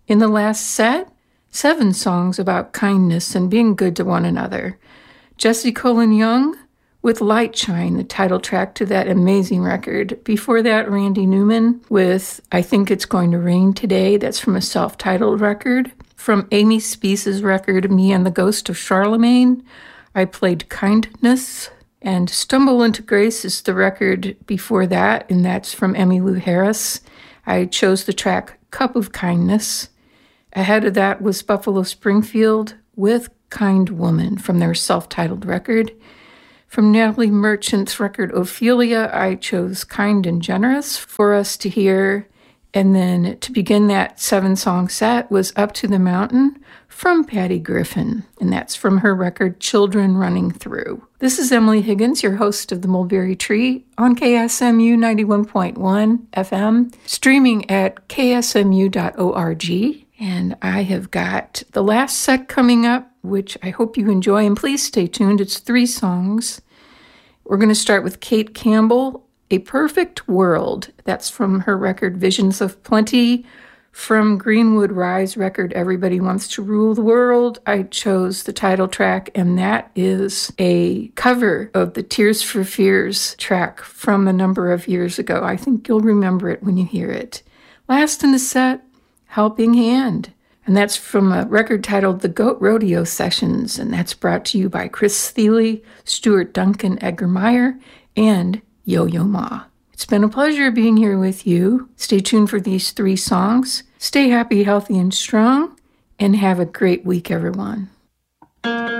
In the last set, 7 songs about kindness and being good to one another. Jesse Colin Young with Light Shine, the title track to that amazing record. Before that, Randy Newman with I Think It's Going to Rain Today. That's from a self-titled record. From Amy Speace's record, Me and the Ghost of Charlemagne, I played Kindness. And Stumble into Grace is the record before that, and that's from Emmylou Harris. I chose the track Cup of Kindness. Ahead of that was Buffalo Springfield with Kind Woman from their self-titled record. From Natalie Merchant's record Ophelia, I chose Kind and Generous for us to hear. And then to begin that 7-song set was Up to the Mountain from Patty Griffin, and that's from her record Children Running Through. This is Emily Higgins, your host of the Mulberry Tree on KSMU 91.1 FM, streaming at ksmu.org. And I have got the last set coming up, which I hope you enjoy, and please stay tuned. It's 3 songs. We're going to start with Kate Campbell, A Perfect World. That's from her record Visions of Plenty. From Greenwood Rye's record Everybody Wants to Rule the World, I chose the title track, and that is a cover of the Tears for Fears track from a number of years ago. I think you'll remember it when you hear it. Last in the set, Helping Hand. And that's from a record titled The Goat Rodeo Sessions, and that's brought to you by Chris Thiele, Stuart Duncan, Edgar Meyer, and Yo-Yo Ma. It's been a pleasure being here with you. Stay tuned for these 3 songs. Stay happy, healthy, and strong, and have a great week, everyone.